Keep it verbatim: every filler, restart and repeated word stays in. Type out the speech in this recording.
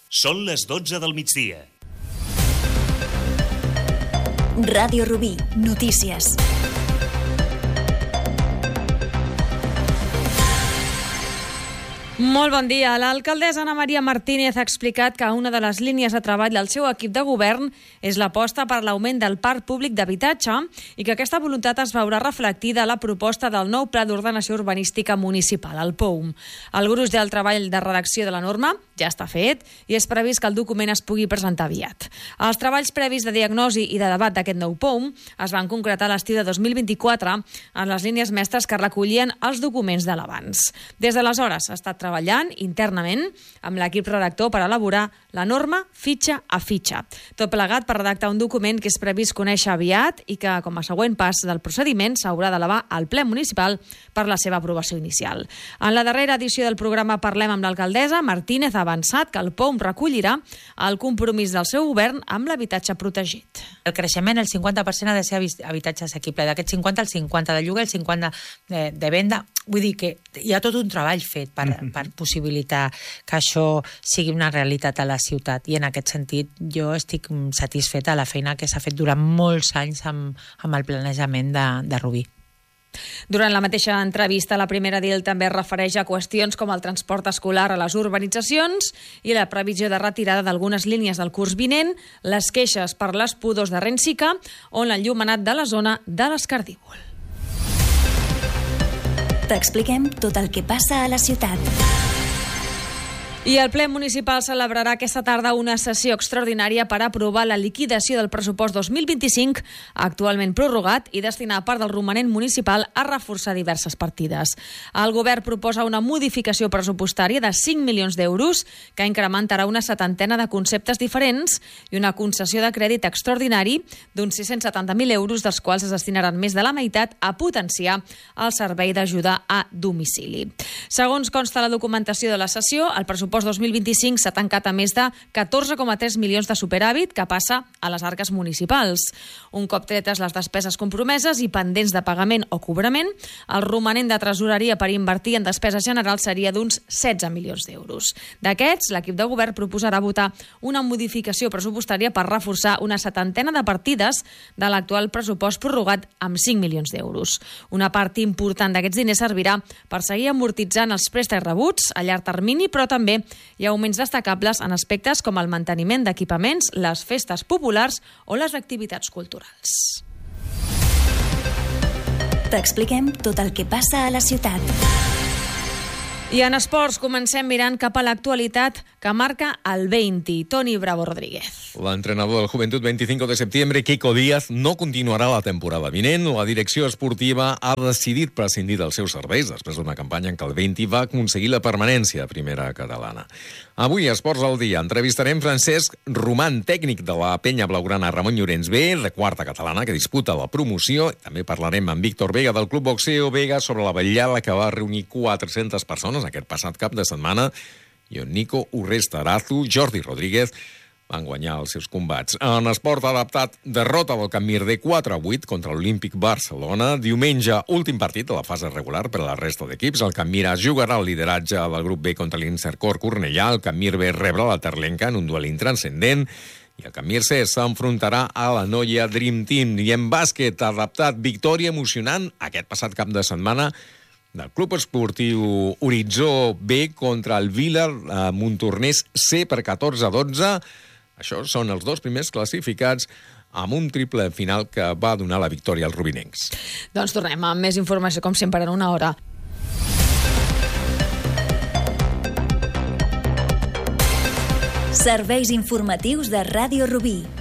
Són les dotze del migdia. Ràdio Rubí, notícies. Molt bon dia. L'alcaldessa Ana Maria Martínez ha explicat que una de les línies de treball del seu equip de govern és l'aposta per l'augment del parc públic d'habitatge i que aquesta voluntat es veurà reflectida a la proposta del nou Pla d'Ordenació Urbanística Municipal, el P O U M. El gruix del treball de redacció de la norma ja està fet i és previst que el document es pugui presentar aviat. Els treballs previs de diagnosi i de debat d'aquest nou P O U M es van concretar a l'estiu de dos mil vint-i-quatre en les línies mestres que recollien els documents de l'abans. Des d'aleshores ha estat treballant internament amb l'equip redactor per elaborar la norma fitxa a fitxa. Tot plegat per redactar un document que és previst conèixer aviat i que, com a següent pas del procediment, s'haurà d'elevar al ple municipal per la seva aprovació inicial. En la darrera edició del programa Parlem amb l'alcaldessa, Martínez ha avançat que el P O U M recollirà el compromís del seu govern amb l'habitatge protegit. El creixement, el cinquanta per cent ha de ser habitatge assequible. D'aquest cinquanta, el cinquanta de lloguer, el cinquanta de, de venda. Vull dir que hi ha tot un treball fet per, per possibilitar que això sigui una realitat a la ciutat. I en aquest sentit jo estic satisfeta de la feina que s'ha fet durant molts anys amb, amb el planejament de, de Rubí. Durant la mateixa entrevista, la primera d'ell també es refereix a qüestions com el transport escolar a les urbanitzacions i la previsió de retirada d'algunes línies del curs vinent, les queixes per les pudors de Rensica o l'enllumenat de la zona de l'Escardívol. T'expliquem tot el que passa a la ciutat. I el ple municipal celebrarà aquesta tarda una sessió extraordinària per aprovar la liquidació del pressupost dos mil vint-i-cinc, actualment prorrogat, i destinar part del romanent municipal a reforçar diverses partides. El govern proposa una modificació pressupostària de cinc milions d'euros que incrementarà una setantena de conceptes diferents i una concessió de crèdit extraordinari d'uns sis-cents setanta mil euros, dels quals es destinaran més de la meitat a potenciar el servei d'ajuda a domicili. Segons consta la documentació de la sessió, el pressupost dos mil vint-i-cinc s'ha tancat a més de catorze coma tres milions de superàvit que passa a les arques municipals. Un cop tretes les despeses compromeses i pendents de pagament o cobrament, el romanent de tresoreria per invertir en despeses generals seria d'uns setze milions d'euros. D'aquests, l'equip de govern proposarà votar una modificació pressupostària per reforçar una setantena de partides de l'actual pressupost prorrogat amb cinc milions d'euros. Una part important d'aquests diners servirà per seguir amortitzant els préstecs rebuts a llarg termini, però també hi ha augments destacables en aspectes com el manteniment d'equipaments, les festes populars o les activitats culturals. T'expliquem tot el que passa a la ciutat. I en esports comencem mirant cap a l'actualitat que marca el veinte. Toni Bravo Rodríguez. L'entrenador del Juventud veinticinco de septiembre, Quico Díaz, no continuarà la temporada vinent. La direcció esportiva ha decidit prescindir dels seus serveis després d'una campanya en què el veinte va aconseguir la permanència a primera catalana. Avui, a Esports al dia, entrevistarem Francesc Roman, tècnic de la penya blaugrana Ramon Llorenç B, de quarta catalana, que disputa la promoció. També parlarem amb Víctor Vega, del Club Boxeo Vega, sobre la vetllada que va reunir quatre-centes persones aquest passat cap de setmana, i on Nico Urrestarazu, Jordi Rodríguez van guanyar els seus combats. En esport adaptat, derrota del Can Mirder quatre a vuit contra l'Olímpic Barcelona. Diumenge, últim partit de la fase regular per a la resta d'equips. El Can Mira jugarà el lideratge del grup B contra l'Insercor Cornellà. El Can Mir B rebrà la Terlenca en un duel intranscendent. I el Can Mir C s'enfrontarà a la Noia Dream Team. I en bàsquet adaptat, victòria emocionant aquest passat cap de setmana del Club Esportiu Horitzó B contra el Vila Montornès C per catorze a dotze. Això són els dos primers classificats amb un triple final que va donar la victòria als rubinencs. Doncs tornem amb més informació, com sempre, en una hora. Serveis informatius de Ràdio Rubí.